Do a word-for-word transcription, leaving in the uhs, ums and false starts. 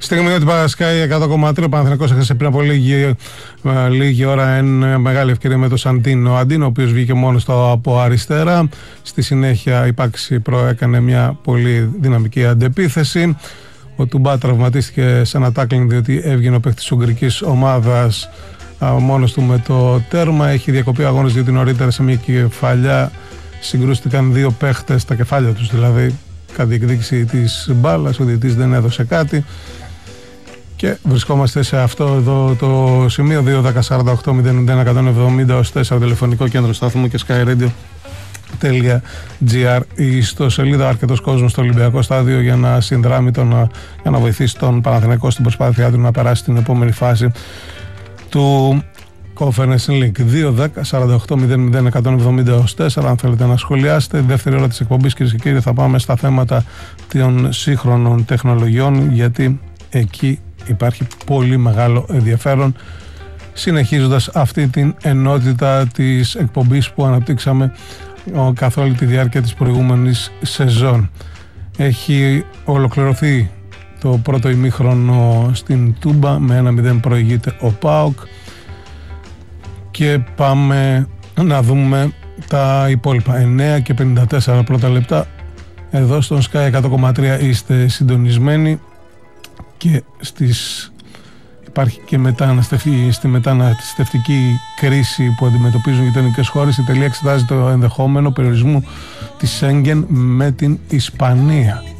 Στιγμή ότι Παρασκάει εκατό κόμμα τρία, ο Παναθηναϊκός έχασε πριν από λίγη, λίγη ώρα ένα μεγάλη ευκαιρία με τον Σαντίνο Αντίνο, ο οποίος βγήκε μόνος του από αριστερά. Στη συνέχεια η Πάξη προέκανε μια πολύ δυναμική αντεπίθεση. Ο Τουμπά τραυματίστηκε σε ένα τάκλινγκ διότι έβγαινε ο παίκτης της ουγγρικής ομάδας μόνος του με το τέρμα. Έχει διακοπεί αγώνες διότι νωρίτερα σε μια κεφαλιά συγκρούστηκαν δύο παίχτες, στα κεφάλια τους δηλαδή, κατά διεκδίκηση της μπάλας. Ο διαιτητής δεν έδωσε κάτι. Και βρισκόμαστε σε αυτό εδώ το σημείο. Δύο δέκα σαράντα οκτώ μηδέν ένα εκατόν εβδομήντα τέσσερα τηλεφωνικό κέντρο σταθμού και skyradio.gr. Η ιστοσελίδα αρκετός κόσμος στο Ολυμπιακό Στάδιο για να συνδράμει τον, για να βοηθήσει τον Παναθηναϊκό στην προσπάθειά του να περάσει στην επόμενη φάση του Conference League. Δύο δέκα σαράντα οκτώ μηδέν εκατόν εβδομήντα τέσσερα. Αν θέλετε να σχολιάσετε. Δεύτερη ώρα της εκπομπής, κυρίες και κύριοι, θα πάμε στα θέματα των σύγχρονων τεχνολογιών, γιατί εκεί υπάρχει πολύ μεγάλο ενδιαφέρον, συνεχίζοντας αυτή την ενότητα της εκπομπής που αναπτύξαμε καθ' όλη τη διάρκεια της προηγούμενης σεζόν. Έχει ολοκληρωθεί το πρώτο ημίχρονο στην Τούμπα, με ένα μηδέν προηγείται ο ΠΑΟΚ, και πάμε να δούμε τα υπόλοιπα. Εννέα και πενήντα τέσσερα πρώτα λεπτά. Εδώ στον Sky εκατό κόμμα τρία είστε συντονισμένοι. Και στις... υπάρχει και μεταναστευτική, στη μεταναστευτική κρίση που αντιμετωπίζουν οι γειτονικές χώρες. Η τελεία εξετάζει το ενδεχόμενο περιορισμού της Σέγγεν με την Ισπανία.